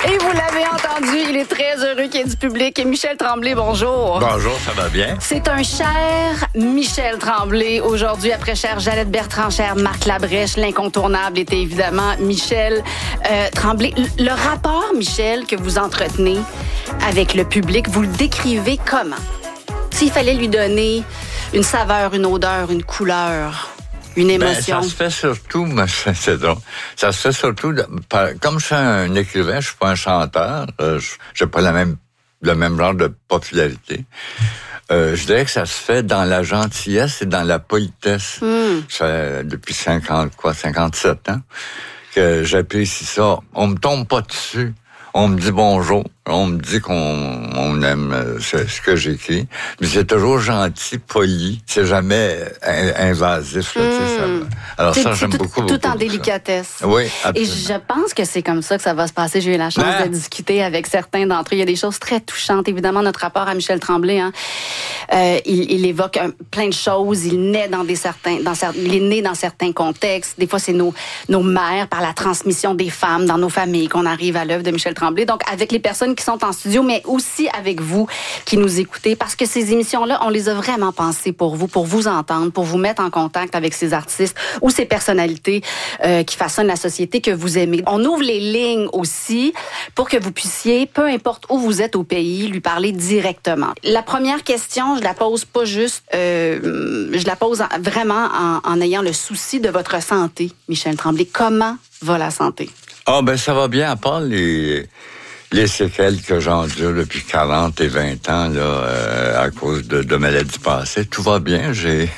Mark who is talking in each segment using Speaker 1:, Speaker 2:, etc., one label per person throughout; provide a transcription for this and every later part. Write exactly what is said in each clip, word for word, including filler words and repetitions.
Speaker 1: Et vous l'avez entendu, il est très heureux qu'il y ait du public. Et Michel Tremblay, bonjour.
Speaker 2: Bonjour, ça va bien?
Speaker 1: C'est un cher Michel Tremblay aujourd'hui, après cher Jeannette Bertrand, cher Marc Labrèche. L'incontournable était évidemment Michel euh, Tremblay. Le rapport, Michel, que vous entretenez avec le public, vous le décrivez comment? S'il fallait lui donner une saveur, une odeur, une couleur, une émotion.
Speaker 2: Ben, ça se fait surtout, mais c'est drôle, ça se fait surtout, de, par, comme je suis un écrivain, je suis pas un chanteur, euh, je n'ai pas la même, le même genre de popularité. Euh, je dirais que ça se fait dans la gentillesse et dans la politesse. Mm. Ça fait depuis cinquante, quoi, cinquante-sept ans que j'apprécie ça. On me tombe pas dessus. On me dit bonjour, on me dit qu'on on aime ce, ce que j'écris, mais c'est toujours gentil, poli, c'est jamais invasif. Là, mmh. ça, alors ça, j'aime
Speaker 1: tout,
Speaker 2: beaucoup,
Speaker 1: tout
Speaker 2: beaucoup.
Speaker 1: Tout en délicatesse.
Speaker 2: Ça. Oui, absolument.
Speaker 1: Et je pense que c'est comme ça que ça va se passer. J'ai eu la chance ah. de discuter avec certains d'entre eux. Il y a des choses très touchantes. Évidemment, notre rapport à Michel Tremblay, hein, euh, il, il évoque un, plein de choses. Il naît dans des certains, dans, il est né dans certains contextes. Des fois, c'est nos, nos mères, par la transmission des femmes dans nos familles, qu'on arrive à l'œuvre de Michel Tremblay. Donc, avec les personnes qui sont en studio, mais aussi avec vous qui nous écoutez, parce que ces émissions-là, on les a vraiment pensées pour vous, pour vous entendre, pour vous mettre en contact avec ces artistes ou ces personnalités euh, qui façonnent la société que vous aimez. On ouvre les lignes aussi pour que vous puissiez, peu importe où vous êtes au pays, lui parler directement. La première question, je la pose pas juste, euh, je la pose vraiment en, en ayant le souci de votre santé, Michel Tremblay. Comment va la santé?
Speaker 2: Ah, ben ça va bien, à part les... les séquelles que j'endure depuis quarante et vingt ans là, euh, à cause de, de maladies passées, tout va bien. J'ai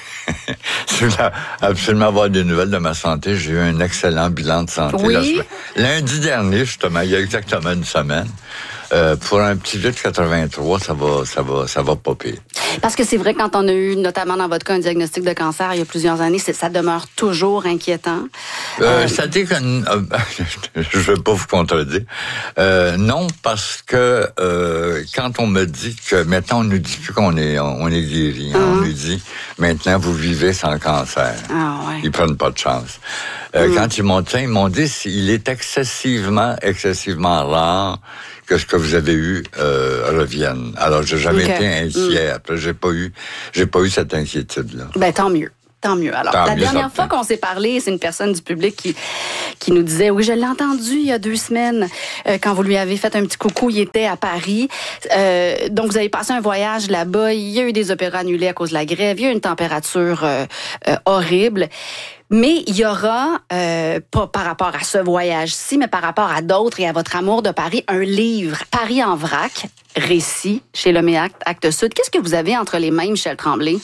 Speaker 2: je voulais absolument avoir des nouvelles de ma santé. J'ai eu un excellent bilan de santé.
Speaker 1: Oui.
Speaker 2: La, lundi dernier, justement, il y a exactement une semaine. Euh, pour un petit vieux de quatre-vingt-trois, ça va, ça va, ça va pas pire.
Speaker 1: Parce que c'est vrai, quand on a eu, notamment dans votre cas, un diagnostic de cancer il y a plusieurs années, ça demeure toujours inquiétant.
Speaker 2: Euh,
Speaker 1: euh...
Speaker 2: Ça dit que euh, je veux pas vous contredire. Euh, non, parce que euh, quand on me dit que maintenant on nous dit plus qu'on est, on est guéri, hein, uh-huh. on nous dit maintenant vous vivez sans cancer.
Speaker 1: Ah, ouais.
Speaker 2: Ils prennent pas de chance. Euh, mm. Quand ils m'ont dit, ils m'ont dit il est excessivement, excessivement rare que ce que vous avez eu euh, revienne. Alors, j'ai jamais okay. été inquiet. Mm. Après, j'ai pas eu, j'ai pas eu cette inquiétude-là.
Speaker 1: Ben tant mieux. Tant mieux. Alors, Tant la mieux, dernière fois qu'on s'est parlé, c'est une personne du public qui qui nous disait, oui, je l'ai entendu il y a deux semaines, euh, quand vous lui avez fait un petit coucou, il était à Paris. Euh, donc, vous avez passé un voyage là-bas. Il y a eu des opéras annulés à cause de la grève. Il y a eu une température euh, euh, horrible. Mais il y aura, euh, pas par rapport à ce voyage-ci, mais par rapport à d'autres et à votre amour de Paris, un livre, Paris en vrac, récit, chez Loméac, Actes Sud. Qu'est-ce que vous avez entre les mains, Michel Tremblay?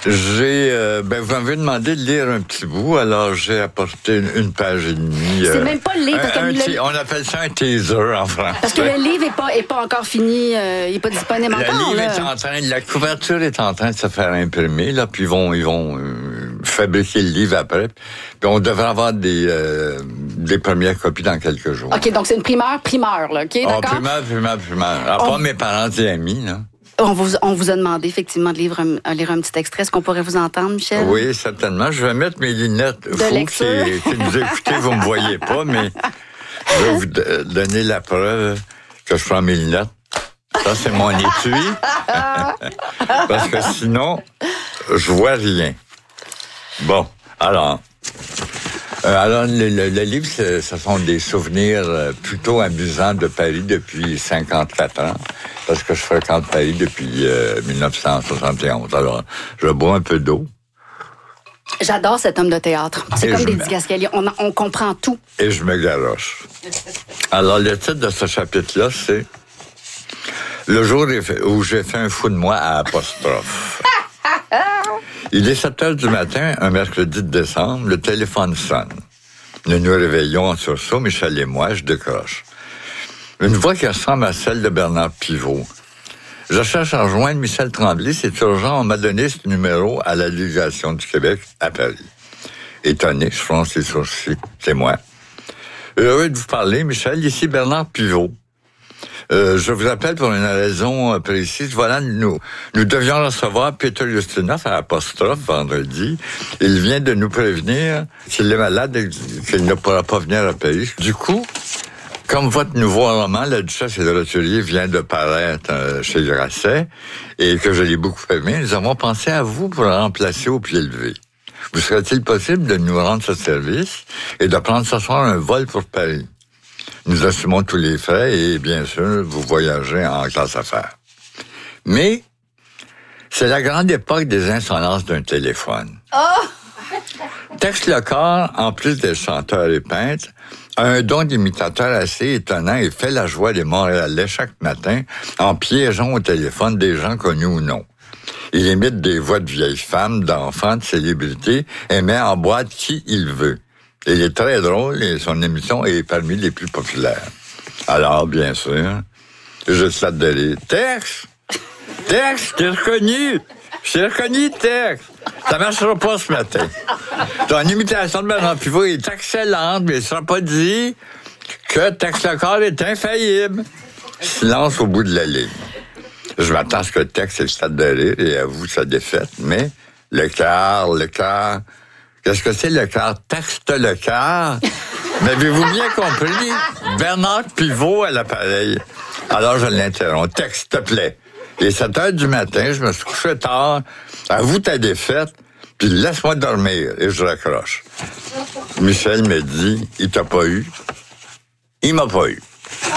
Speaker 2: J'ai, euh, ben, vous m'avez demandé de lire un petit bout, alors j'ai apporté une, une page et demie.
Speaker 1: C'est euh, même pas le livre.
Speaker 2: Un, un,
Speaker 1: le...
Speaker 2: On appelle ça un teaser en français.
Speaker 1: Parce que le livre est pas, est pas encore fini, euh, il est pas disponible
Speaker 2: le
Speaker 1: encore.
Speaker 2: Le livre
Speaker 1: là.
Speaker 2: est en train, la couverture est en train de se faire imprimer, là, puis ils vont, ils vont euh, fabriquer le livre après. Puis on devrait avoir des, euh, des premières copies dans quelques jours.
Speaker 1: OK, donc c'est une primeur, primeur, là, OK, d'accord?
Speaker 2: Oh, primeur, primeur, primeur. Alors, on... pas mes parents et amis, là.
Speaker 1: On vous, on vous a demandé, effectivement, de lire un, lire un petit extrait. Est-ce qu'on pourrait vous entendre, Michel?
Speaker 2: Oui, certainement. Je vais mettre mes lunettes.
Speaker 1: De
Speaker 2: Vous
Speaker 1: lecture.
Speaker 2: qui, qui nous écoutez, vous me voyez pas, mais je vais vous donner la preuve que je prends mes lunettes. Ça, c'est mon étui. Parce que sinon, je vois rien. Bon, alors... Euh, alors, le, le, le livre, ce sont des souvenirs euh, plutôt amusants de Paris depuis cinquante-quatre ans, parce que je fréquente Paris depuis euh, dix-neuf cent soixante et onze. Alors, je bois un peu d'eau.
Speaker 1: J'adore cet homme de théâtre. C'est et comme des me... didascaliers. On, on comprend tout.
Speaker 2: Et je me garoche. Alors, le titre de ce chapitre-là, c'est « Le jour où j'ai fait un fou de moi à apostrophe ». Il est sept heures du matin, un mercredi de décembre, le téléphone sonne. Nous nous réveillons en sursaut, Michel et moi, je décroche. Une voix qui ressemble à celle de Bernard Pivot. Je cherche à rejoindre Michel Tremblay, c'est urgent, on m'a donné ce numéro à la délégation du Québec à Paris. Étonné, je fronce les sourcils, c'est moi. Heureux de vous parler, Michel, ici Bernard Pivot. Euh, je vous appelle pour une raison précise. Voilà, nous, nous devions recevoir Peter Ustinov à apostrophe vendredi. Il vient de nous prévenir qu'il est malade et qu'il ne pourra pas venir à Paris. Du coup, Comme votre nouveau roman, La Duchesse et le Roturier, vient de paraître euh, chez Grasset et que je l'ai beaucoup aimé, nous avons pensé à vous pour le remplacer au pied levé. Vous serait-il possible de nous rendre ce service et de prendre ce soir un vol pour Paris? Nous assumons tous les frais et, bien sûr, vous voyagez en classe affaires. Mais c'est la grande époque des insolences d'un téléphone.
Speaker 1: Oh!
Speaker 2: Tex Lecor, en plus d'être chanteur et peintre, a un don d'imitateur assez étonnant et fait la joie des Montréalais chaque matin en piégeant au téléphone des gens connus ou non. Il imite des voix de vieilles femmes, d'enfants, de célébrités et met en boîte qui il veut. Il est très drôle et son émission est parmi les plus populaires. Alors, bien sûr, je saute de rire. Tex! Tex, t'es reconnu! J'ai reconnu Tex! Ça marchera pas ce matin. Ton imitation de Bernard Pivot est excellente, mais il ne sera pas dit que Tex Lecor est infaillible. Silence au bout de la ligne. Je m'attends à ce que Tex ait le stade de rire et avoue sa défaite, mais le quart, le quart... Qu'est-ce que c'est le quart? Texte le quart? M'avez-vous bien compris? Bernard Pivot à l'appareil. Alors je l'interromps. Tex, s'il te plaît. Il est sept heures du matin, je me suis couché tard. Avoue ta défaite, puis laisse-moi dormir. Et je raccroche. Michel me dit, il t'a pas eu. Il m'a pas eu.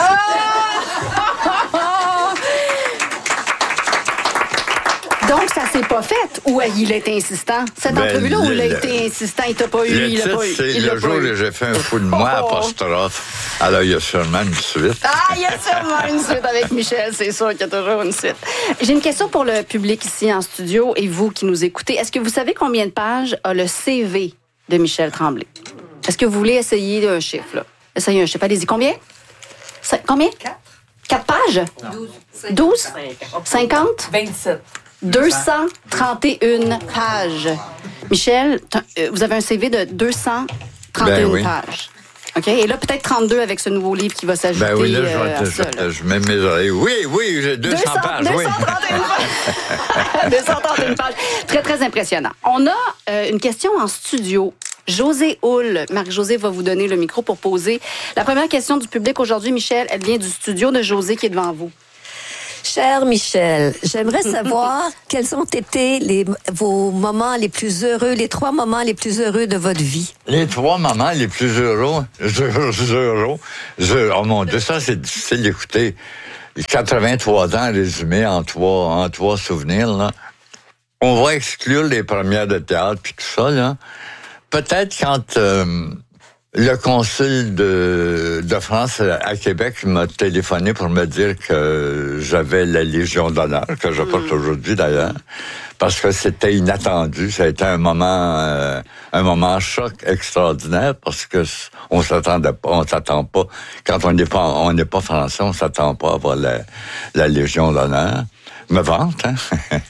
Speaker 1: Donc, ça s'est pas fait. Ou il est insistant? Cette
Speaker 2: ben,
Speaker 1: entrevue-là, où il a
Speaker 2: le,
Speaker 1: été insistant, il t'a pas eu,
Speaker 2: le
Speaker 1: il l'a pas eu.
Speaker 2: C'est le jour où j'ai fait un fou de moi, apostrophe. Alors, il y a sûrement une suite.
Speaker 1: Ah, il y a sûrement une suite avec Michel, c'est sûr qu'il y a toujours une suite. J'ai une question pour le public ici en studio et vous qui nous écoutez. Est-ce que vous savez combien de pages a le C V de Michel Tremblay? Est-ce que vous voulez essayer un chiffre, là? Essayez un chiffre. Allez-y, combien? C'est, combien? Quatre. Quatre pages?
Speaker 3: douze.
Speaker 1: douze? cinquante?
Speaker 3: vingt-sept.
Speaker 1: deux cent trente et une pages. Michel, vous avez un C V de deux cent trente et une ben oui. pages. OK? Et là, peut-être trente-deux avec ce nouveau livre qui va s'ajouter
Speaker 2: ben oui, là, je,
Speaker 1: euh, à
Speaker 2: je,
Speaker 1: ça. Là.
Speaker 2: Je mets mes oreilles. Oui, oui, j'ai deux cents pages.
Speaker 1: deux cent trente et une pages. deux cent trente et une pages. Très, très impressionnant. On a euh, une question en studio. José Houle. Marie-Josée va vous donner le micro pour poser la première question du public aujourd'hui. Michel, elle vient du studio de José qui est devant vous.
Speaker 4: Cher Michel, j'aimerais savoir quels ont été les, vos moments les plus heureux, les trois moments les plus heureux de votre vie.
Speaker 2: Les trois moments les plus heureux, heureux, heureux, oh mon Dieu, ça c'est difficile d'écouter. quatre-vingt-trois ans résumés en trois, en trois souvenirs, là. On va exclure les premières de théâtre puis tout ça, là. Peut-être quand euh, le consul de, de France à Québec m'a téléphoné pour me dire que j'avais la Légion d'honneur, que je porte mmh. aujourd'hui d'ailleurs, parce que c'était inattendu. Ça a été un moment, euh, un moment choc extraordinaire parce que on s'attendait pas, on s'attend pas. Quand on n'est pas, on n'est pas français, on s'attend pas à avoir la, la Légion d'honneur. Me vante, hein.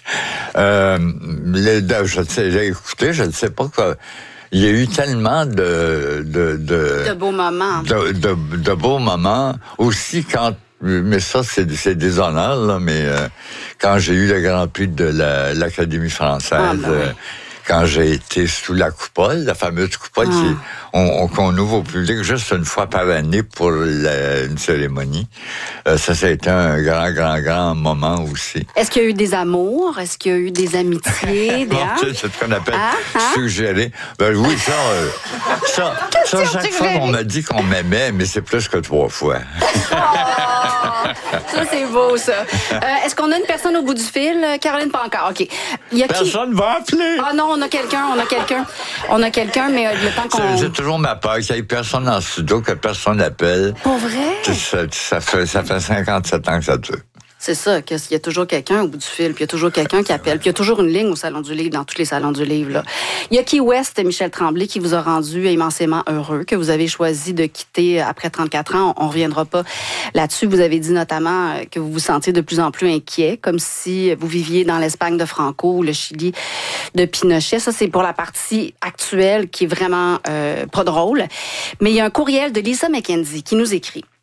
Speaker 2: euh, les, je sais, j'ai écouté, je ne sais pas quoi. Il y a eu tellement de... De, de,
Speaker 1: de beaux moments.
Speaker 2: De, de, de beaux moments. Aussi quand... Mais ça, c'est, c'est des honneurs, là, mais euh, quand j'ai eu le Grand Prix de la, l'Académie française, ah, ben oui. euh, quand j'ai été sous la coupole, la fameuse coupole ah. qui, on, on, qu'on ouvre au public juste une fois par année pour la, une cérémonie. Euh, ça, ça a été un grand, grand, grand moment aussi.
Speaker 1: Est-ce qu'il y a eu des amours? Est-ce qu'il y a eu des amitiés? Des...
Speaker 2: c'est, c'est ce qu'on appelle
Speaker 1: ah, ah.
Speaker 2: suggérer. Ben oui, ça, euh, ça, ça, chaque fois qu'on m'a dit qu'on m'aimait, mais c'est plus que trois fois.
Speaker 1: Oh, ça, c'est beau, ça. Euh, est-ce qu'on a une personne au bout du fil? Caroline, pas encore. OK. Il y a
Speaker 2: Personne
Speaker 1: qui...
Speaker 2: va appeler.
Speaker 1: Ah non, on a quelqu'un, on a quelqu'un. On a quelqu'un, mais euh, le temps qu'on...
Speaker 2: C'est, c'est toujours ma peur qu'il n'y ait personne en studio, que personne n'appelle.
Speaker 1: Pour vrai?
Speaker 2: Ça, ça, fait, ça fait cinquante-sept ans que ça dure.
Speaker 1: C'est ça, qu'il y a toujours quelqu'un au bout du fil, puis il y a toujours quelqu'un qui appelle, puis il y a toujours une ligne au Salon du Livre, dans tous les salons du livre. Là. Il y a Key West, Michel Tremblay, qui vous a rendu immensément heureux, que vous avez choisi de quitter après trente-quatre ans. On ne reviendra pas là-dessus. Vous avez dit notamment que vous vous sentiez de plus en plus inquiet, comme si vous viviez dans l'Espagne de Franco ou le Chili de Pinochet. Ça, c'est pour la partie actuelle qui est vraiment euh, pas drôle. Mais il y a un courriel de Lisa McKenzie qui nous écrit.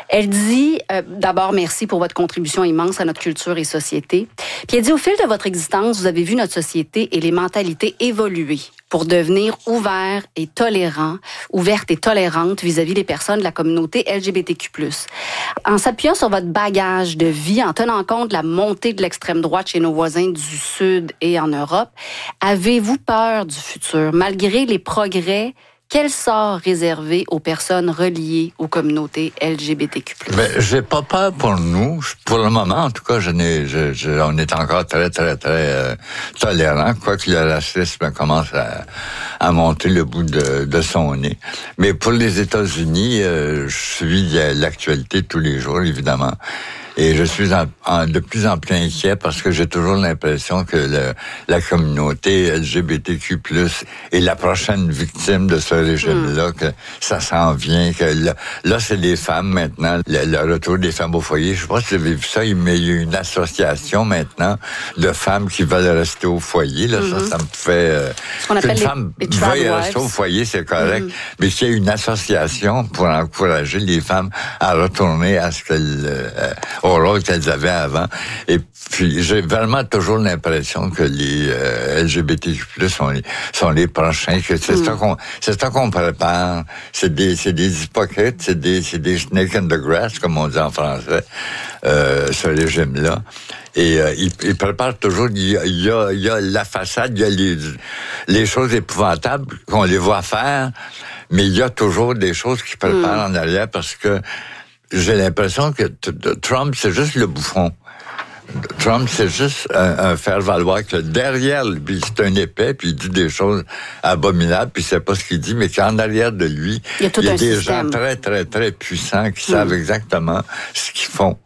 Speaker 1: Elle dit, euh, d'abord, merci pour votre contribution immense à notre culture et société. Puis elle dit, au fil de votre existence, vous avez vu notre société et les mentalités évoluer pour devenir ouverts et tolérants, ouvertes et tolérantes vis-à-vis des personnes de la communauté L G B T Q plus. En s'appuyant sur votre bagage de vie, en tenant compte de la montée de l'extrême droite chez nos voisins du Sud et en Europe, avez-vous peur du futur, malgré les progrès? Quel sort réservé aux personnes reliées aux communautés L G B T Q plus?
Speaker 2: Ben, j'ai pas peur pour nous. Pour le moment, en tout cas, je n'ai, je, je, on est encore très, très, très euh, tolérant, quoique le racisme commence à, à monter le bout de, de son nez. Mais pour les États-Unis, euh, je suis l'actualité tous les jours, évidemment. Et je suis en, en, de plus en plus inquiet parce que j'ai toujours l'impression que le, la communauté L G B T Q plus est la prochaine victime de ce régime-là, mm. que ça s'en vient, que là, là c'est les femmes maintenant, le, le retour des femmes au foyer. Je sais pas si vous avez vu ça, mais il y a une association maintenant de femmes qui veulent rester au foyer. Là, mm-hmm. Ça, ça me fait... Euh,
Speaker 1: Ce qu'on appelle
Speaker 2: une
Speaker 1: les,
Speaker 2: femme
Speaker 1: les
Speaker 2: veuille rester au foyer, c'est correct, mm. mais qu'il y ait une association pour encourager les femmes à retourner à ce qu'elles... Euh, au rôle qu'elles avaient avant. Et puis, j'ai vraiment toujours l'impression que les euh, L G B T Q plus sont les, sont les prochains, que c'est mm. ça qu'on, c'est ça qu'on prépare. C'est des, c'est des hypocrites, c'est des, c'est des snakes in the grass, comme on dit en français, euh, ce régime-là. Et euh, ils, ils préparent toujours, il y, a, il, y a, il y a la façade, il y a les, les choses épouvantables qu'on les voit faire, mais il y a toujours des choses qui préparent mm. en arrière parce que j'ai l'impression que t- t- Trump, c'est juste le bouffon. Trump, c'est juste un, un faire-valoir que derrière lui, c'est un épais, puis il dit des choses abominables, puis il sait pas ce qu'il dit, mais qu'en arrière de lui,
Speaker 1: il y a, tout
Speaker 2: il y a
Speaker 1: un
Speaker 2: des
Speaker 1: système.
Speaker 2: gens très, très, très puissants qui mmh. savent exactement ce qu'ils font.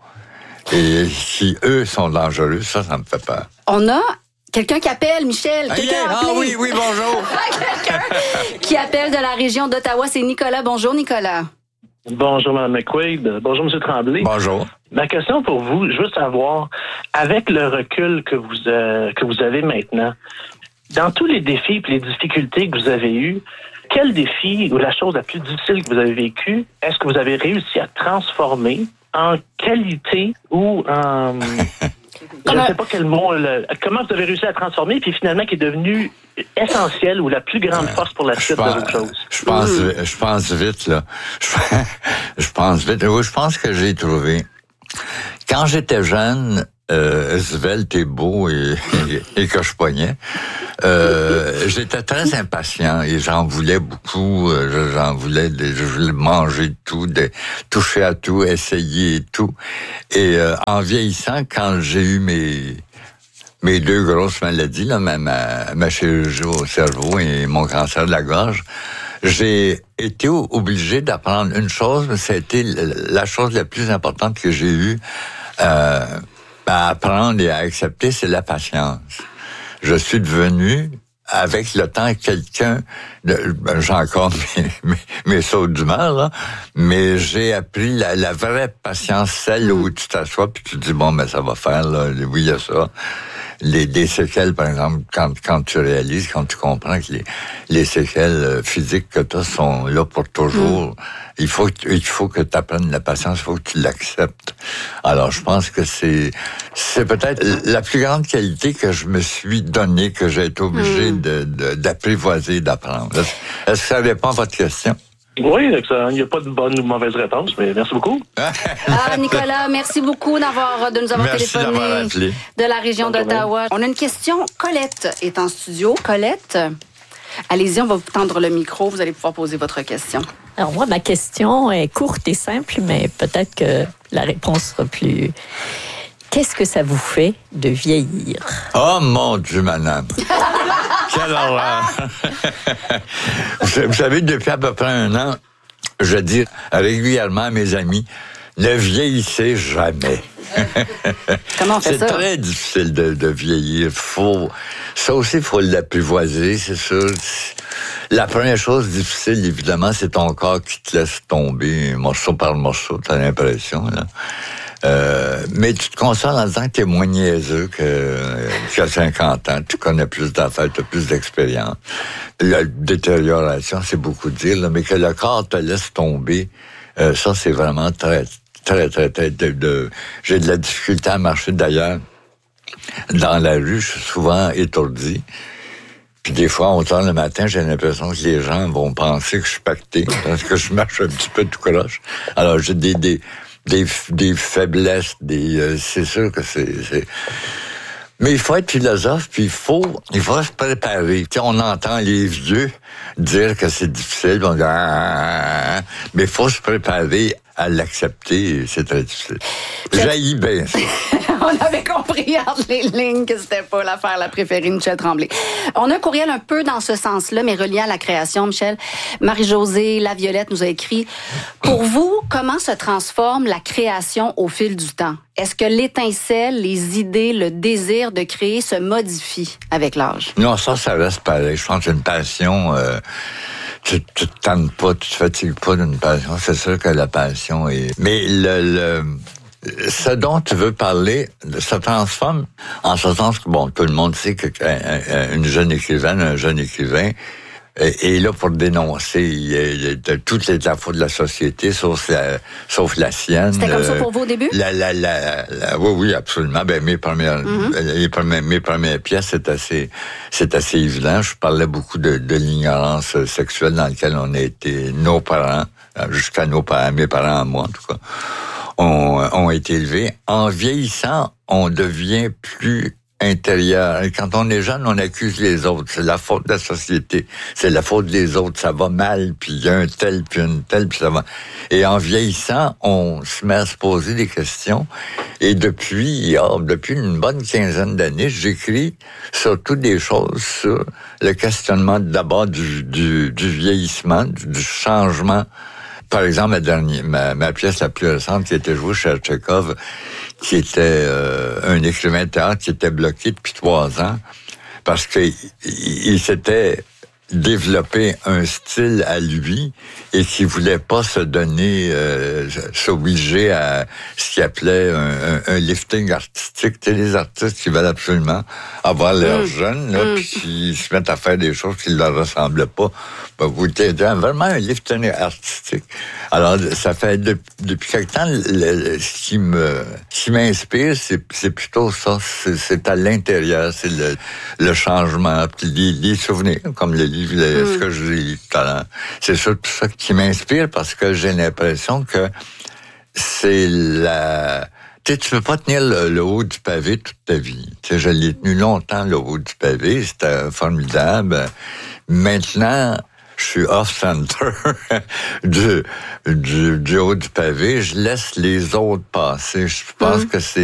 Speaker 2: Et si eux sont dangereux, ça, ça me fait peur.
Speaker 1: On a... Quelqu'un qui appelle, Michel.
Speaker 2: Ah,
Speaker 1: quelqu'un
Speaker 2: yeah. ah oui, oui, bonjour.
Speaker 1: Quelqu'un qui appelle de la région d'Ottawa, c'est Nicolas. Bonjour, Nicolas.
Speaker 3: Bonjour, Mme McQuaid. Bonjour, M. Tremblay.
Speaker 2: Bonjour.
Speaker 3: Ma question pour vous, je veux savoir, avec le recul que vous euh, que vous avez maintenant, dans tous les défis et les difficultés que vous avez eus, quel défi ou la chose la plus difficile que vous avez vécue, est-ce que vous avez réussi à transformer en qualité ou en... Je ne sais pas quel mot. Le, comment vous avez réussi à transformer, puis finalement qui est devenu essentiel ou la plus grande force pour la suite pense, de vos choses.
Speaker 2: Je pense, mmh. je pense vite là. Je, je pense vite. Oui, je pense que j'ai trouvé. Quand j'étais jeune, euh, svelte et beau et, et, et que je pognais, euh, j'étais très impatient et j'en voulais beaucoup. J'en voulais, des, je voulais manger tout, de, toucher à tout, essayer tout. Et euh, en vieillissant, quand j'ai eu mes mes deux grosses maladies, là, ma, ma, ma chirurgie au cerveau et mon cancer de la gorge, j'ai été obligé d'apprendre une chose, mais ça a été la chose la plus importante que j'ai eue euh, à apprendre et à accepter, c'est la patience. Je suis devenu, avec le temps, quelqu'un, de, ben, j'ai encore mes, mes, mes sauts d'humeur, là, mais j'ai appris la, la vraie patience, celle où tu t'assois puis tu te dis, bon, ben ça va faire, là, oui, il y a ça. Les, les séquelles, par exemple, quand, quand tu réalises, quand tu comprends que les, les séquelles physiques que tu as sont là pour toujours, mmh. il faut que, il faut que tu apprennes la patience, il faut que tu l'acceptes. Alors, je pense que c'est, c'est peut-être la plus grande qualité que je me suis donnée, que j'ai été obligé mmh. de, de, d'apprivoiser, d'apprendre. Est-ce, est-ce que ça répond à votre question?
Speaker 3: Oui, il n'y a pas de bonne ou de mauvaise réponse, mais merci beaucoup.
Speaker 1: Ah, Nicolas, merci beaucoup d'avoir, de nous avoir
Speaker 2: merci
Speaker 1: téléphoné
Speaker 2: d'avoir appelé.
Speaker 1: De la région Bonne d'Ottawa. Journée. On a une question. Colette est en studio. Colette, allez-y, on va vous tendre le micro. Vous allez pouvoir poser votre question.
Speaker 5: Alors moi, ma question est courte et simple, mais peut-être que la réponse sera plus... Qu'est-ce que ça vous fait de vieillir?
Speaker 2: Oh mon Dieu, madame! Quelle horreur! Vous savez, depuis à peu près un an, je dis régulièrement à mes amis, ne vieillissez jamais.
Speaker 1: Comment on fait
Speaker 2: c'est
Speaker 1: ça?
Speaker 2: C'est très difficile de, de vieillir. Faut, ça aussi, il faut l'apprivoiser, c'est sûr. La première chose difficile, évidemment, c'est ton corps qui te laisse tomber morceau par morceau, t'as l'impression, là. Euh, mais tu te consoles en disant que t'es moins niaiseux que, qu'à cinquante ans. Tu connais plus d'affaires, tu as plus d'expérience. La détérioration, c'est beaucoup dire, là, mais que le corps te laisse tomber, euh, ça, c'est vraiment très, très, très, très... De, de, j'ai de la difficulté à marcher, d'ailleurs. Dans la rue, je suis souvent étourdi. Puis des fois, on sort le matin, j'ai l'impression que les gens vont penser que je suis pacté, parce que je marche un petit peu tout croche. Alors, j'ai des, des, des, des faiblesses, des, euh, c'est sûr que c'est, c'est... Mais il faut être philosophe, puis il faut, il faut se préparer. Tu sais, on entend les vieux dire que c'est difficile, on dit, ah, ah, ah, mais il faut se préparer à l'accepter, c'est très difficile. J'haïs bien ça.
Speaker 1: On avait compris entre les lignes que c'était pas l'affaire la préférée de Michel Tremblay. On a un courriel un peu dans ce sens-là, mais relié à la création, Michel. Marie-Josée Laviolette nous a écrit « Pour vous, comment se transforme la création au fil du temps? Est-ce que l'étincelle, les idées, le désir de créer se modifient avec l'âge? » Non,
Speaker 2: ça, ça reste pareil. Je pense qu'une passion... Euh... Tu, tu te tannes pas, tu te fatigues pas d'une passion. C'est sûr que la passion est... Mais le, le, ce dont tu veux parler se transforme en ce sens que, bon, tout le monde sait qu'une jeune écrivaine, un jeune écrivain est là pour dénoncer il y a toutes les affaires de la société, sauf la, sauf la sienne.
Speaker 1: C'était comme ça pour vous au début?
Speaker 2: La, la, la, la, oui, oui, absolument. Ben, mes premières, mm-hmm. les premières, mes premières pièces, c'est assez, c'est assez évident. Je parlais beaucoup de, de l'ignorance sexuelle dans laquelle on a été, nos parents, jusqu'à nos parents, mes parents, moi, en tout cas, ont, ont été élevés. En vieillissant, on devient plus intérieur. Et quand on est jeune, on accuse les autres. C'est la faute de la société. C'est la faute des autres. Ça va mal, puis il y a un tel, puis une telle, puis ça va. Et en vieillissant, on se met à se poser des questions. Et depuis, oh, depuis une bonne quinzaine d'années, j'écris surtout des choses sur le questionnement d'abord du, du, du vieillissement, du, du changement. Par exemple, ma, dernière, ma, ma pièce la plus récente qui était jouée chez Tchekhov, qui était euh, un écrivain de théâtre qui était bloqué depuis trois ans parce qu'il il s'était développé un style à lui et qu'il voulait pas se donner, euh, s'obliger à ce qu'il appelait un, un, un lifting artistique. Tu sais, les artistes qui veulent absolument avoir l'air mmh. jeunes, là, mmh. puis qui se mettent à faire des choses qui ne leur ressemblent pas. Ben, vous êtes vraiment un lifting artistique. Alors, ça fait de, depuis quelque temps, le, le, ce qui me, ce qui m'inspire, c'est, c'est plutôt ça. C'est, c'est à l'intérieur, c'est le, le changement, puis les, les souvenirs, comme le livre, le, mm. ce que je lis tout à l'heure. C'est surtout ça qui m'inspire parce que j'ai l'impression que c'est la... Tu sais, tu peux pas tenir le, le haut du pavé toute ta vie. Tu sais, je l'ai tenu longtemps, le haut du pavé. C'était formidable. Maintenant, je suis off-center du, du, du haut du pavé. Je laisse les autres passer. Je pense mm. que c'est